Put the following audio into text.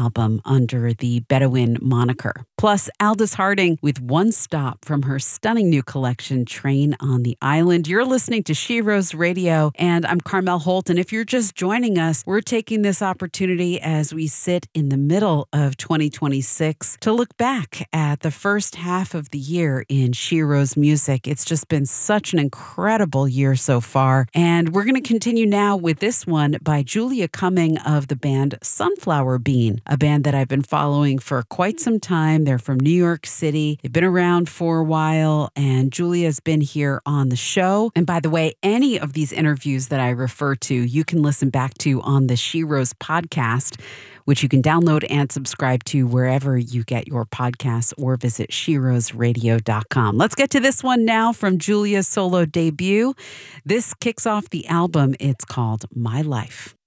album under the Bedouin moniker. Plus, Aldous Harding with One Stop from her stunning new collection, Train on the Island. You're listening to She-Rose Radio, and I'm Carmel Holt. And if you're just joining us, we're taking this opportunity as we sit in the middle of 2026 to look back at the first half of the year in She-Rose music. It's just been such an incredible year so far. And we're going to continue now with this one by Julia Cumming of the band Sunflower Bean, a band that I've been following for quite some time. They're from New York City. They've been around for a while, and Julia's been here on the show. And by the way, any of these interviews that I refer to, you can listen back to on the She-Rose podcast, which you can download and subscribe to wherever you get your podcasts, or visit SheRoseRadio.com. Let's get to this one now from Julia's solo debut. This kicks off the album. It's called My Life.